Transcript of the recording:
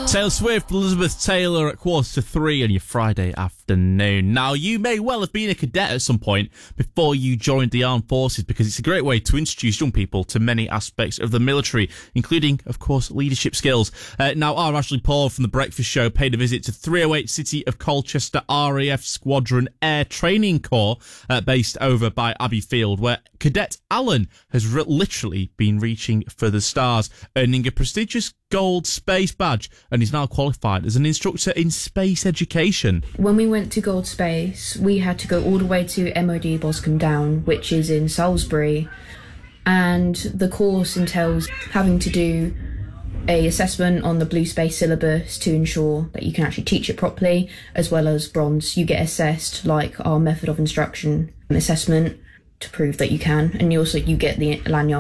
Taylor Swift, Elizabeth Taylor at 2:45 on your Friday afternoon. Now, you may well have been a cadet at some point before you joined the armed forces, because it's a great way to introduce young people to many aspects of the military, including, of course, leadership skills. Now, I'm Ashley Paul from The Breakfast Show paid a visit to 308 City of Colchester RAF Squadron Air Training Corps, based over by Abbey Field, where Cadet Alan has literally been reaching for the stars, earning a prestigious gold space badge, and is now qualified as an instructor in space education. When we went to Gold Space, we had to go all the way to MOD Boscombe Down, which is in Salisbury, and the course entails having to do a assessment on the Blue Space syllabus to ensure that you can actually teach it properly, as well as bronze. You get assessed like our method of instruction assessment to prove that you can, and you get the lanyard